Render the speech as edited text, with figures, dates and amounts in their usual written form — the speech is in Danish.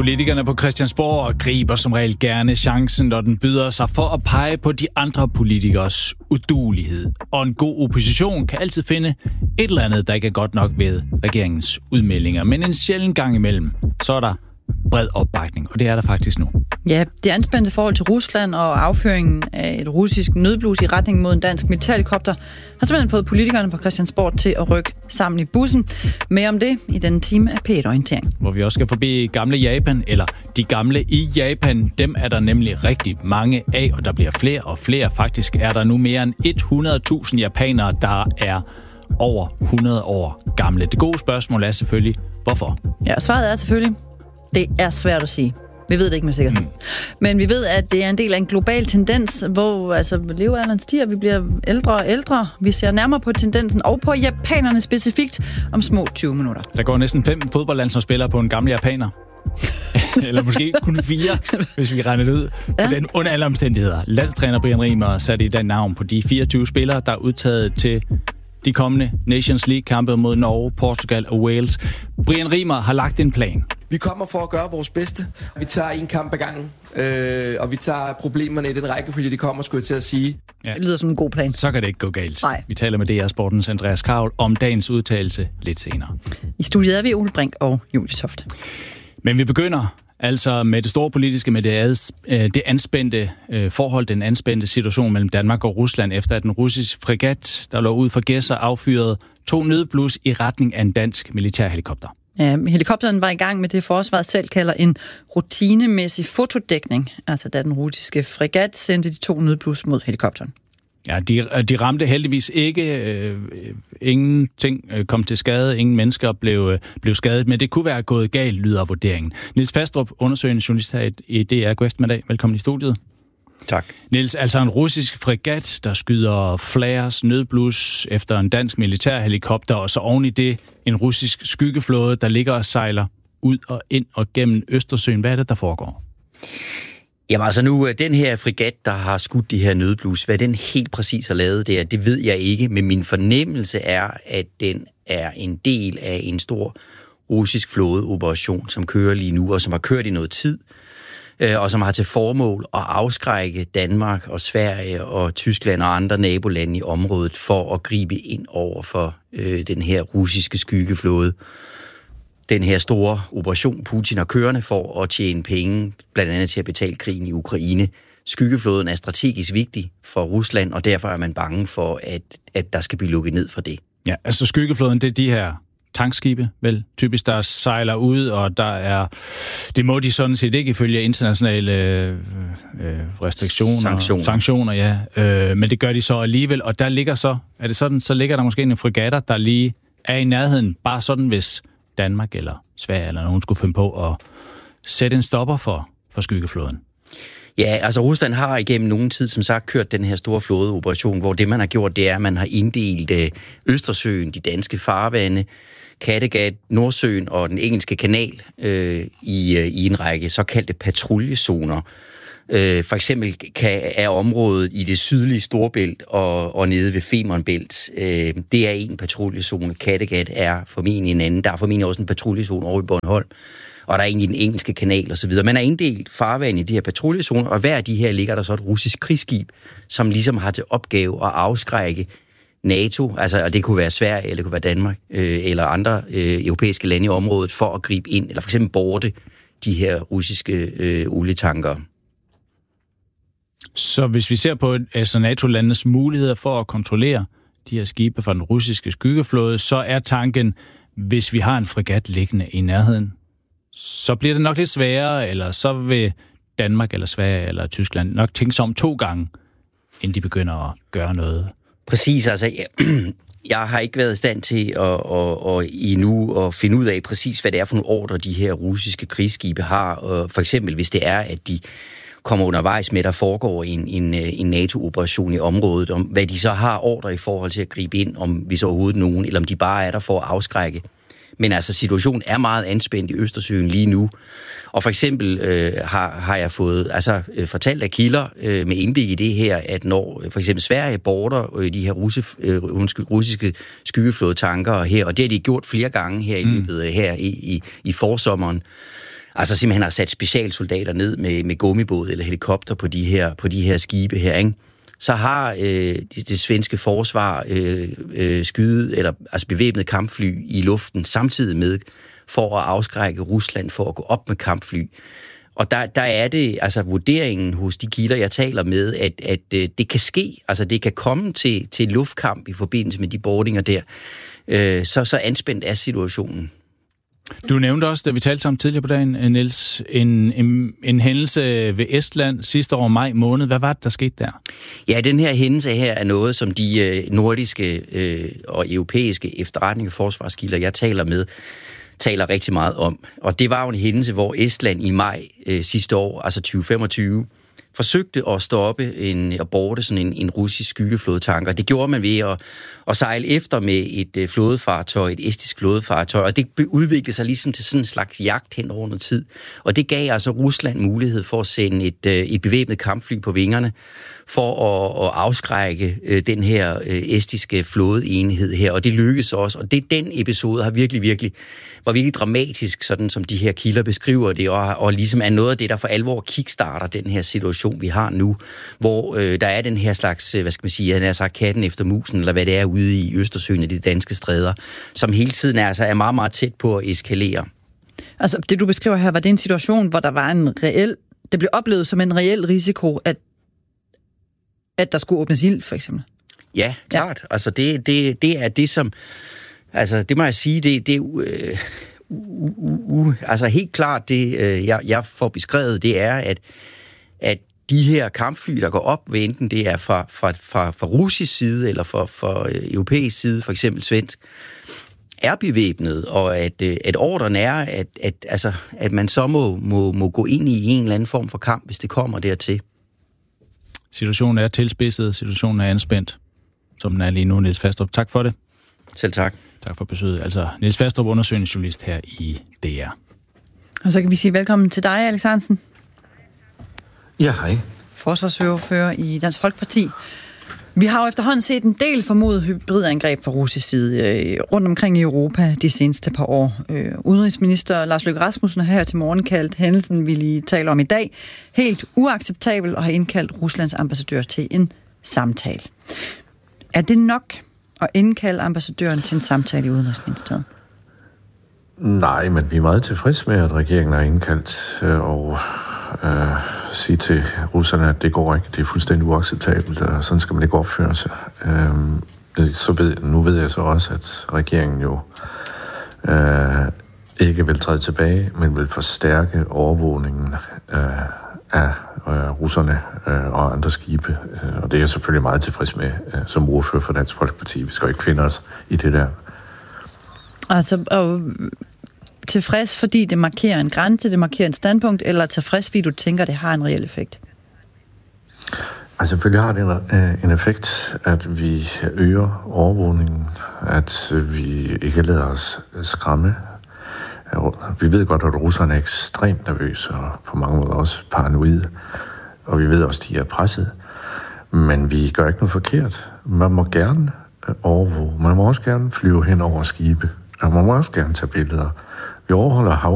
Politikerne på Christiansborg griber som regel gerne chancen, når den byder sig for at pege på de andre politikers uduelighed. Og en god opposition kan altid finde et eller andet, der ikke er godt nok ved regeringens udmeldinger. Men en sjælden gang imellem, så er der bred opbakning, og det er der faktisk nu. Ja, det anspændte forhold til Rusland og afføringen af et russisk nødblus i retning mod en dansk militærhelikopter har simpelthen fået politikerne på Christiansborg til at rykke sammen i bussen. Mere om det i denne time af P1-orientering. Hvor vi også skal forbi gamle Japan, eller de gamle i Japan. Dem er der nemlig rigtig mange af, og der bliver flere og flere. Faktisk er der nu mere end 100.000 japanere, der er over 100 år gamle. Det gode spørgsmål er selvfølgelig, hvorfor? Ja, svaret er selvfølgelig, det er svært at sige. Vi ved det ikke med sikkerhed. Men vi ved, at det er en del af en global tendens, hvor levealderen stiger, vi bliver ældre og ældre. Vi ser nærmere på tendensen, og på japanerne specifikt, om små 20 minutter. Der går næsten 5 fodboldlandsholdsspillere på en gammel japaner. Eller måske kun 4, hvis vi regner det ud. Ja. Den under alle omstændigheder. Landstræner Brian Riemer satte i den navn på de 24 spillere, der er udtaget til de kommende Nations League-kampe mod Norge, Portugal og Wales. Brian Riemer har lagt en plan. Vi kommer for at gøre vores bedste. Vi tager en kamp ad gangen, og vi tager problemerne i den rækkefølge, de kommer, skulle jeg til at sige. Ja. Det lyder som en god plan. Så kan det ikke gå galt. Nej. Vi taler med DR Sportens Andreas Kravl om dagens udtalelse lidt senere. I studiet er vi Ole Brink og Julie Toft. Men vi begynder altså med det store politiske, med det anspændte forhold, den anspændte situation mellem Danmark og Rusland, efter at den russiske fregat, der lå ud for Gedser, affyrede 2 nødblus i retning af en dansk militærhelikopter. Ja, helikopteren var i gang med det, forsvaret selv kalder en rutinemæssig fotodækning, altså da den russiske fregat sendte de 2 nødblus mod helikopteren. Ja, de ramte heldigvis ikke. Ingenting kom til skade. Ingen mennesker blev skadet, men det kunne være gået galt, lyder vurderingen. Niels Fastrup, undersøgende journalist her i DR. God eftermiddag. Velkommen i studiet. Tak. Niels, altså en russisk fregat, der skyder flares nødblus efter en dansk militærhelikopter, og så oven i det en russisk skyggeflåde, der ligger og sejler ud og ind og gennem Østersøen. Hvad er det, der foregår? Jamen altså nu, den her fregat, der har skudt de her nødblus, hvad den helt præcis har lavet der, det ved jeg ikke, men min fornemmelse er, at den er en del af en stor russisk flådeoperation, som kører lige nu, og som har kørt i noget tid, og som har til formål at afskrække Danmark og Sverige og Tyskland og andre nabolande i området for at gribe ind over for den her russiske skyggeflåde. Den her store operation, Putin har kørende for at tjene penge, blandt andet til at betale krigen i Ukraine. Skyggeflåden er strategisk vigtig for Rusland, og derfor er man bange for, at der skal blive lukket ned for det. Ja, altså skyggeflåden, det er de her tankskibe, vel, typisk, der sejler ud, og der er, det må de sådan set ikke ifølge internationale restriktioner, sanktioner, ja, men det gør de så alligevel, og der ligger så, er det sådan, så ligger der måske en fregatter, der lige er i nærheden, bare sådan, hvis Danmark eller Sverige eller nogen skulle finde på at sætte en stopper for skyggeflåden. Ja, altså Rusland har igennem nogen tid, som sagt, kørt den her store flådeoperation, hvor det, man har gjort, det er, at man har inddelt Østersøen, de danske farvande, Kattegat, Nordsøen og den engelske kanal i en række såkaldte patruljezoner. For eksempel er området i det sydlige Storebælt og nede ved Femernbælt, det er en patruljezone. Kattegat er formentlig en anden. Der er formentlig også en patruljezone over i Bornholm. Og der er egentlig den engelske kanal osv. Man er inddelt farvand i de her patruljezoner, og hver af de her ligger der så et russisk krigsskib, som ligesom har til opgave at afskrække NATO, altså, og det kunne være Sverige, eller det kunne være Danmark, eller andre europæiske lande i området, for at gribe ind, eller for eksempel borte de her russiske olietanker. Så hvis vi ser på altså NATO-landenes muligheder for at kontrollere de her skibe fra den russiske skyggeflåde, så er tanken, hvis vi har en fregat liggende i nærheden, så bliver det nok lidt sværere, eller så vil Danmark eller Sverige eller Tyskland nok tænke sig om 2 gange, inden de begynder at gøre noget. Præcis, altså jeg har ikke været i stand til endnu at finde ud af præcis, hvad det er for nogle ordre, de her russiske krigsskibe har. For eksempel, hvis det er, at de kommer undervejs med, der foregår en NATO-operation i området, om hvad de så har ordre i forhold til at gribe ind, om vi så overhovedet nogen, eller om de bare er der for at afskrække. Men altså, situationen er meget anspændt i Østersøen lige nu. Og for eksempel har jeg fået fortalt af kilder med indblik i det her, at når for eksempel Sverige border de her russiske skyggeflådetanker her, og det har de gjort flere gange her i løbet her i forsommeren, Altså simpelthen har sat specialsoldater ned med gummibåd eller helikopter på de her skibe her, ikke? Så har det svenske forsvar bevæbnet kampfly i luften samtidig med for at afskrække Rusland for at gå op med kampfly. Og der er det altså vurderingen hos de kilder, jeg taler med, at det kan ske, altså det kan komme til luftkamp i forbindelse med de boardinger der. Så anspændt er situationen. Du nævnte også, da vi talte sammen tidligere på dagen, Niels, en hændelse ved Estland sidste år maj måned. Hvad var det, der skete der? Ja, den her hændelse her er noget, som de nordiske og europæiske efterretning- og forsvarskilder, jeg taler med, taler rigtig meget om. Og det var jo en hændelse, hvor Estland i maj sidste år, altså 2025, forsøgte at stoppe og borte sådan en russisk skyggeflådetanker. Det gjorde man ved at sejle efter med et flådefartøj, et estisk flådefartøj, og det udviklede sig ligesom til sådan en slags jagt hen over noget tid. Og det gav altså Rusland mulighed for at sende et bevæbnet kampfly på vingerne, for at afskrække den her estiske flådeenhed her, og det lykkedes også. Og den episode har var virkelig dramatisk, sådan som de her kilder beskriver det, og ligesom er noget af det, der for alvor kickstarter den her situation, vi har nu, hvor der er den her slags, hvad skal man sige, han er sagt katten efter musen, eller hvad det er ude i Østersøen af de danske stræder, som hele tiden er meget, meget tæt på at eskalere. Altså, det du beskriver her, var det en situation, hvor der var det blev oplevet som en reel risiko, at der skulle åbnes ild, for eksempel? Ja, klart. Ja. Altså, det er det, som... Altså, det må jeg sige, det altså helt klart, det jeg får beskrevet, det er, at de her kampfly, der går op, ved enten det er fra russisk side, eller fra europæisk side, for eksempel svensk, er bevæbnet, og at ordren er, at man så må gå ind i en eller anden form for kamp, hvis det kommer dertil. Situationen er tilspidset, situationen er anspændt, som den er lige nu, Niels Fastrup. Tak for det. Selv tak. Tak for besøget. Altså, Niels Fastrup, undersøgende journalist her i DR. Og så kan vi sige velkommen til dig, Alex Hansen. Ja, hej. Forsvarsordfører i Dansk Folkeparti. Vi har jo efterhånden set en del formodet hybridangreb fra russisk side rundt omkring i Europa de seneste par år. Udenrigsminister Lars Løkke Rasmussen har her til morgen kaldt hændelsen, vi lige taler om i dag, helt uacceptabel og har indkaldt Ruslands ambassadør til en samtale. Er det nok at indkalde ambassadøren til en samtale i Udenrigsministeriet? Nej, men vi er meget tilfredse med, at regeringen har indkaldt og sige til russerne, at det går ikke, det er fuldstændig uacceptabelt, og sådan skal man ikke opføre sig. Nu ved jeg så også, at regeringen jo ikke vil træde tilbage, men vil forstærke overvågningen af russerne og andre skibe. Og det er jeg selvfølgelig meget tilfreds med som ordfører for Dansk Folkeparti. Vi skal jo ikke finde os i det der. Altså, tilfreds, fordi det markerer en grænse, det markerer en standpunkt, eller tilfreds, fordi du tænker, det har en reel effekt? Altså selvfølgelig har det en effekt, at vi øger overvågningen, at vi ikke lader os skræmme. Vi ved godt, at russerne er ekstremt nervøse og på mange måder også paranoide, og vi ved også, at de er presset. Men vi gør ikke noget forkert. Man må gerne overvåge. Man må også gerne flyve hen over skibe. Og man må også gerne tage billeder. Vi overholder